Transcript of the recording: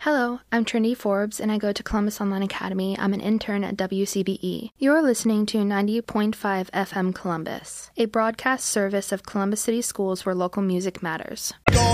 Hello, I'm Trinity Forbes, and I go to Columbus Online Academy. I'm an intern at WCBE. You're listening to 90.5 FM Columbus, a broadcast service of Columbus City Schools where local music matters.